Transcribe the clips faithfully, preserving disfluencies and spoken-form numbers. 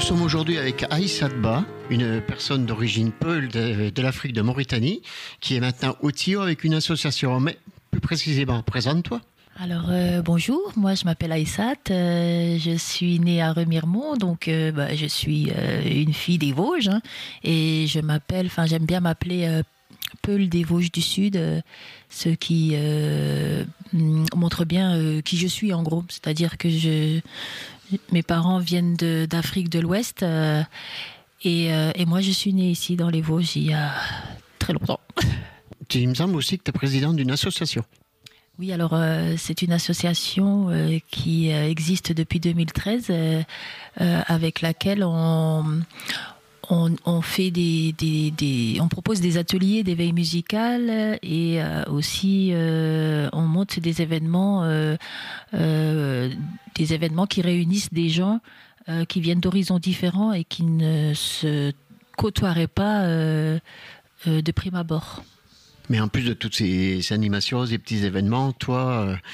sommes aujourd'hui avec Aïssat Ba, une personne d'origine peul de, de l'Afrique de Mauritanie, qui est maintenant au T I O avec une association. Mais plus précisément, présente-toi. Alors euh, bonjour, moi je m'appelle Aïssat, euh, je suis née à Remiremont, donc euh, bah, je suis euh, une fille des Vosges, hein, et je m'appelle, enfin j'aime bien m'appeler euh, Peul des Vosges du Sud, euh, ce qui euh, montre bien euh, qui je suis en gros, c'est-à-dire que je, mes parents viennent de, d'Afrique de l'Ouest euh, et, euh, et moi je suis née ici dans les Vosges il y a très longtemps. Il me semble aussi que tu es présidente d'une association. Oui, alors euh, c'est une association euh, qui euh, existe depuis deux mille treize, euh, euh, avec laquelle on, on, on fait des, des, des, on propose des ateliers d'éveil musical et euh, aussi euh, on monte des événements, euh, euh, des événements qui réunissent des gens euh, qui viennent d'horizons différents et qui ne se côtoieraient pas euh, euh, de prime abord. Mais en plus de toutes ces animations, ces petits événements, toi, euh,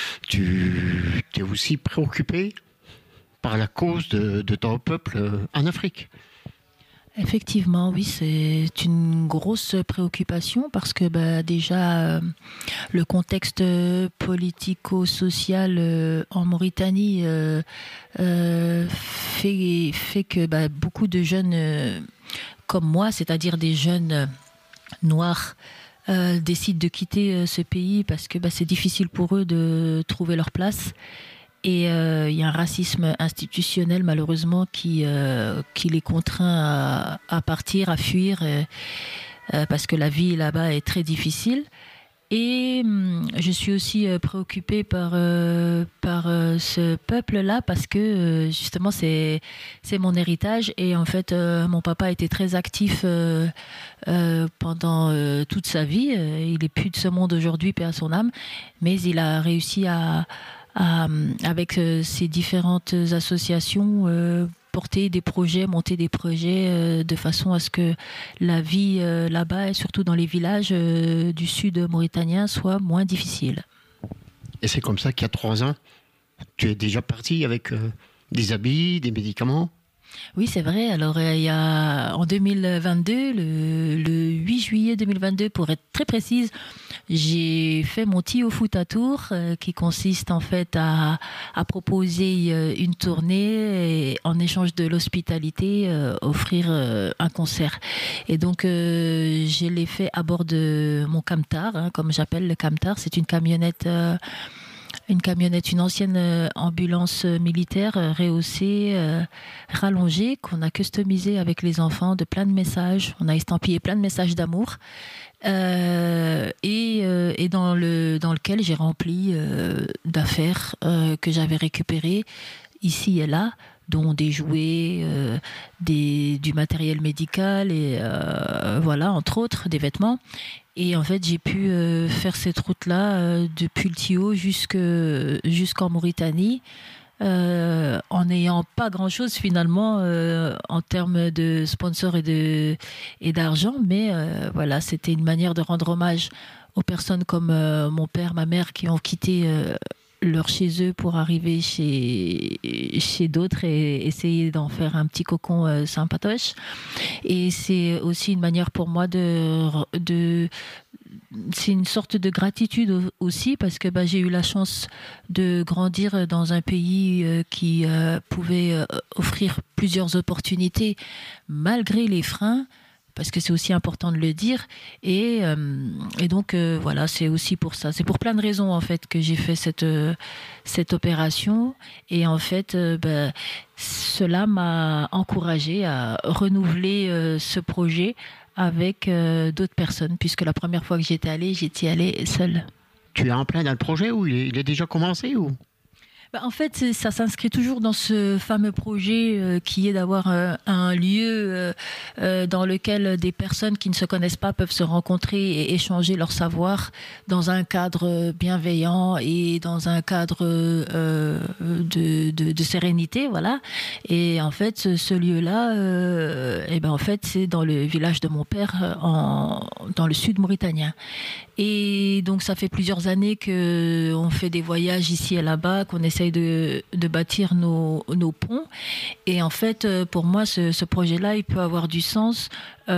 tu es aussi préoccupé par la cause de, de ton peuple euh, en Afrique. Effectivement, oui, c'est une grosse préoccupation parce que bah, déjà, euh, le contexte politico-social euh, en Mauritanie euh, euh, fait, fait que bah, beaucoup de jeunes euh, comme moi, c'est-à-dire des jeunes euh, noirs, Euh, décident de quitter euh, ce pays parce que bah, c'est difficile pour eux de trouver leur place. Et il euh, y a un racisme institutionnel malheureusement qui, euh, qui les contraint à, à partir, à fuir, euh, euh, parce que la vie là-bas est très difficile. Et hum, je suis aussi euh, préoccupée par, euh, par euh, ce peuple-là parce que euh, justement c'est, c'est mon héritage et en fait euh, mon papa était très actif euh, euh, pendant euh, toute sa vie. Euh, il est plus de ce monde aujourd'hui, paix à son âme, mais il a réussi à, à avec euh, ses différentes associations euh, porter des projets, monter des projets euh, de façon à ce que la vie euh, là-bas, et surtout dans les villages euh, du sud mauritanien, soit moins difficile. Et c'est comme ça qu'il y a trois ans, tu es déjà parti avec euh, des habits, des médicaments. Oui, c'est vrai. Alors, euh, il y a en deux mille vingt-deux, le, le huit juillet deux mille vingt-deux, pour être très précise, j'ai fait mon T I O Foot à Tours, euh, qui consiste en fait à, à proposer euh, une tournée et en échange de l'hospitalité, euh, offrir euh, un concert. Et donc, euh, je l'ai fait à bord de mon camtar, hein, comme j'appelle le camtar. C'est une camionnette. Euh, Une camionnette, une ancienne euh, ambulance militaire euh, rehaussée, euh, rallongée, qu'on a customisée avec les enfants de plein de messages. On a estampillé plein de messages d'amour. Euh, et, euh, et dans, le, dans lequel j'ai rempli euh, d'affaires euh, que j'avais récupérées ici et là, dont des jouets, euh, des, du matériel médical et euh, voilà, entre autres, des vêtements. Et en fait, j'ai pu euh, faire cette route-là euh, depuis le T I O jusque, jusqu'en Mauritanie, euh, en n'ayant pas grand-chose finalement euh, en termes de sponsors et, de, et d'argent. Mais euh, voilà, c'était une manière de rendre hommage aux personnes comme euh, mon père, ma mère, qui ont quitté euh, leur chez eux pour arriver chez, chez d'autres et essayer d'en faire un petit cocon euh, sympatoche. Et c'est aussi une manière pour moi de... de c'est une sorte de gratitude aussi parce que bah, j'ai eu la chance de grandir dans un pays euh, qui euh, pouvait euh, offrir plusieurs opportunités malgré les freins, parce que c'est aussi important de le dire. Et, euh, et donc, euh, voilà, c'est aussi pour ça. C'est pour plein de raisons, en fait, que j'ai fait cette, euh, cette opération. Et en fait, euh, bah, cela m'a encouragée à renouveler euh, ce projet avec euh, d'autres personnes, puisque la première fois que j'étais allée, j'étais allée seule. Tu es en plein dans le projet ou il est, il est déjà commencé ou... Bah, en fait, ça s'inscrit toujours dans ce fameux projet euh, qui est d'avoir euh, un lieu euh, euh, dans lequel des personnes qui ne se connaissent pas peuvent se rencontrer et échanger leur savoir dans un cadre bienveillant et dans un cadre euh, de, de, de sérénité, voilà. Et en fait, ce, ce lieu-là, euh, et ben en fait, c'est dans le village de mon père, en, dans le sud mauritanien. Et donc, ça fait plusieurs années qu'on fait des voyages ici et là-bas, qu'on essaie essaye de, de bâtir nos, nos ponts. Et en fait, pour moi, ce, ce projet-là, il peut avoir du sens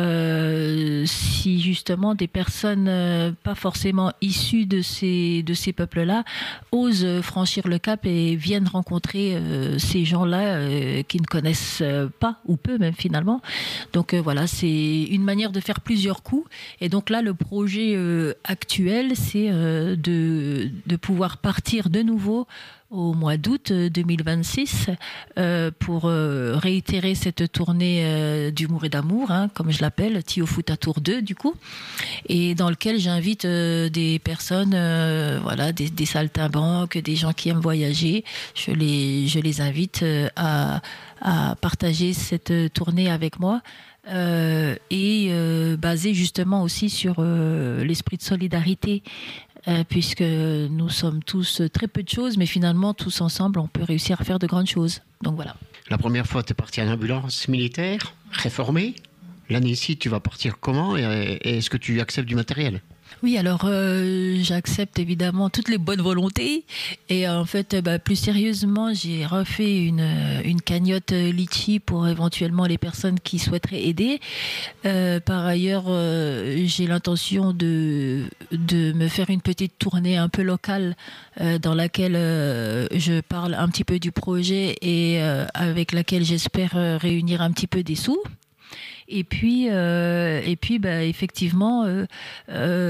euh, si justement des personnes euh, pas forcément issues de ces, de ces peuples-là osent franchir le cap et viennent rencontrer euh, ces gens-là euh, qui ne connaissent pas, ou peu même finalement. Donc euh, voilà, c'est une manière de faire plusieurs coups. Et donc là, le projet euh, actuel, c'est euh, de, de pouvoir partir de nouveau au mois d'août deux mille vingt-six euh, pour euh, réitérer cette tournée euh, d'humour et d'amour, hein, comme je l'appelle, Tio Futa Tour deux du coup, et dans lequel j'invite euh, des personnes, euh, voilà, des, des saltimbanques, des gens qui aiment voyager. Je les, je les invite euh, à, à partager cette tournée avec moi. Euh, et euh, basée justement aussi sur euh, l'esprit de solidarité, euh, puisque nous sommes tous très peu de choses, mais finalement tous ensemble on peut réussir à faire de grandes choses. Donc voilà. La première fois tu es parti en ambulance militaire, réformée. L'année-ci tu vas partir comment, et, et est-ce que tu acceptes du matériel ? Oui, alors euh, j'accepte évidemment toutes les bonnes volontés, et en fait bah, plus sérieusement j'ai refait une, une cagnotte Litchi pour éventuellement les personnes qui souhaiteraient aider. Euh, par ailleurs euh, j'ai l'intention de, de me faire une petite tournée un peu locale euh, dans laquelle euh, je parle un petit peu du projet et euh, avec laquelle j'espère euh, réunir un petit peu des sous. Et puis, euh, et puis bah, effectivement, euh, euh,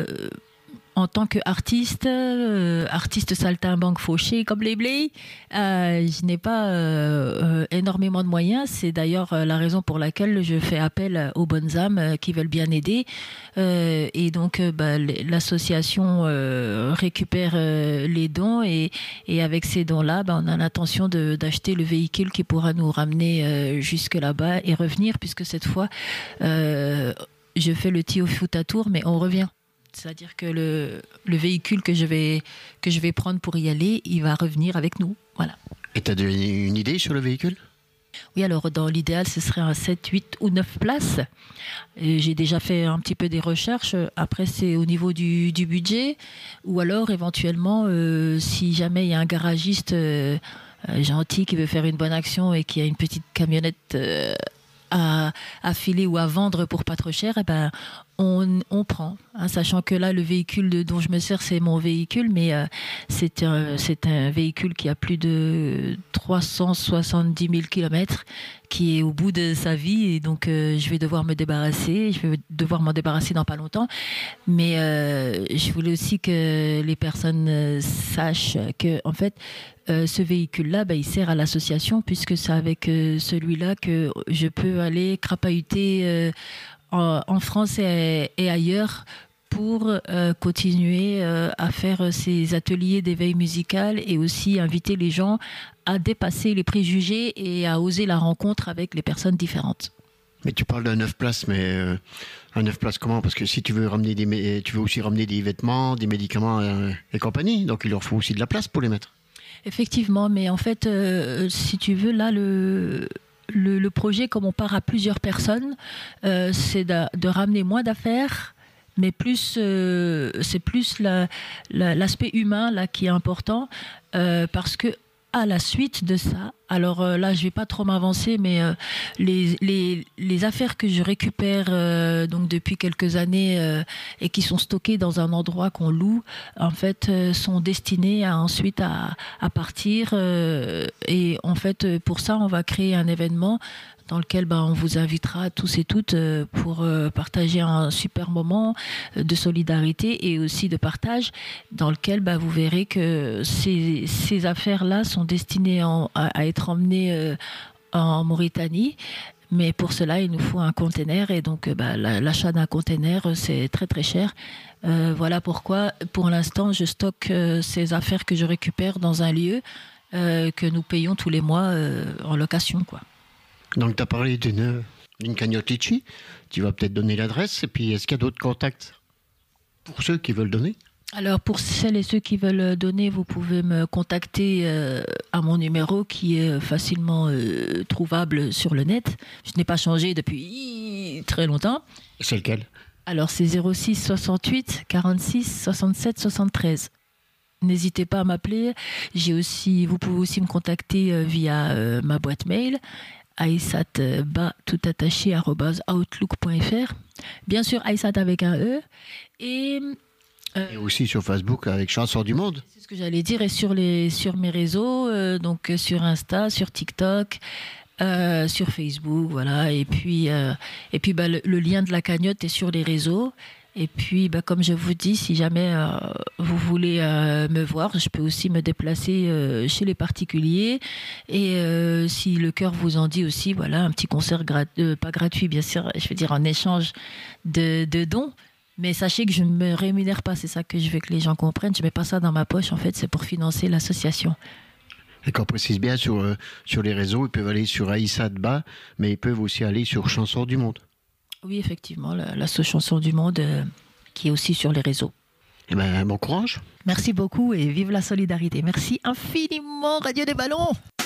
en tant qu'artiste, euh, artiste saltimbanque fauché comme les blés, euh, je n'ai pas euh, euh, énormément de moyens. C'est d'ailleurs euh, la raison pour laquelle je fais appel aux bonnes âmes euh, qui veulent bien aider. Euh, et donc, euh, bah, l'association euh, récupère euh, les dons, et, et avec ces dons-là, bah, on a l'intention d'acheter le véhicule qui pourra nous ramener euh, jusque là-bas et revenir, puisque cette fois, euh, je fais le Tio Futa Tour, mais on revient. C'est-à-dire que le, le véhicule que je, vais, que je vais prendre pour y aller, il va revenir avec nous. Voilà. Et tu as une idée sur le véhicule ? Oui, alors dans l'idéal, ce serait un sept, huit ou neuf places. J'ai déjà fait un petit peu des recherches. Après, c'est au niveau du, du budget. Ou alors, éventuellement, euh, si jamais il y a un garagiste euh, gentil qui veut faire une bonne action et qui a une petite camionnette euh, à, à filer ou à vendre pour pas trop cher, eh ben, on, on prend, hein, sachant que là le véhicule de, dont je me sers, c'est mon véhicule, mais euh, c'est un, c'est un véhicule qui a plus de trois cent soixante-dix mille kilomètres, qui est au bout de sa vie, et donc euh, je vais devoir me débarrasser, je vais devoir m'en débarrasser dans pas longtemps, mais euh, je voulais aussi que les personnes euh, sachent que en fait euh, ce véhicule-là, bah, il sert à l'association, puisque c'est avec euh, celui-là que je peux aller crapahuter euh, en, en France et, et ailleurs pour euh, continuer euh, à faire ces ateliers d'éveil musical, et aussi inviter les gens à dépasser les préjugés et à oser la rencontre avec les personnes différentes. Mais tu parles d'un neuf places, mais euh, un neuf places comment ? Parce que si tu veux ramener des, tu veux aussi ramener des vêtements, des médicaments euh, et compagnie, donc il leur faut aussi de la place pour les mettre. Effectivement, mais en fait, euh, si tu veux, là, le... Le, le projet, comme on part à plusieurs personnes, euh, c'est de, de ramener moins d'affaires, mais plus, euh, c'est plus la, la, l'aspect humain là qui est important, euh, parce que à la suite de ça, alors euh, là je vais pas trop m'avancer, mais euh, les, les, les affaires que je récupère euh, donc depuis quelques années euh, et qui sont stockées dans un endroit qu'on loue, en fait euh, sont destinées à ensuite à, à partir, euh, et en fait pour ça on va créer un événement dans lequel bah, on vous invitera tous et toutes euh, pour euh, partager un super moment de solidarité et aussi de partage, dans lequel bah, vous verrez que ces, ces affaires-là sont destinées en, à, à être emmenées euh, en Mauritanie. Mais pour cela, il nous faut un container, et donc bah, l'achat d'un container, c'est très très cher. Euh, voilà pourquoi, pour l'instant, je stocke euh, ces affaires que je récupère dans un lieu euh, que nous payons tous les mois euh, en location, quoi. Donc tu as parlé d'une, d'une cagnotte Litchi, tu vas peut-être donner l'adresse, et puis est-ce qu'il y a d'autres contacts pour ceux qui veulent donner ? Alors pour celles et ceux qui veulent donner, vous pouvez me contacter euh, à mon numéro qui est facilement euh, trouvable sur le net. Je n'ai pas changé depuis très longtemps. C'est lequel ? Alors c'est zéro six soixante-huit quarante-six soixante-sept soixante-treize. n'hésitez pas à m'appeler. J'ai aussi, vous pouvez aussi me contacter euh, via euh, ma boîte mail aissatba tout attaché arobase outlook point fr. Bien sûr, Aissat avec un E. Et, euh, et aussi sur Facebook avec Chansons du Monde. C'est ce que j'allais dire. Et sur, les, sur mes réseaux, euh, donc sur Insta, sur TikTok, euh, sur Facebook, voilà. Et puis, euh, et puis bah, le, le lien de la cagnotte est sur les réseaux. Et puis, bah, comme je vous dis, si jamais euh, vous voulez euh, me voir, je peux aussi me déplacer euh, chez les particuliers. Et euh, si le cœur vous en dit aussi, voilà, un petit concert, grat- euh, pas gratuit, bien sûr, je veux dire en échange de, de dons. Mais sachez que je ne me rémunère pas, c'est ça que je veux que les gens comprennent. Je ne mets pas ça dans ma poche, en fait, c'est pour financer l'association. Et qu'on précise bien sur, euh, sur les réseaux, ils peuvent aller sur Aissatba, mais ils peuvent aussi aller sur Chansons du Monde. Oui, effectivement, la, la seule chanson du monde euh, qui est aussi sur les réseaux. Eh bien, bon courage. Merci beaucoup et vive la solidarité. Merci infiniment, Radio des Ballons.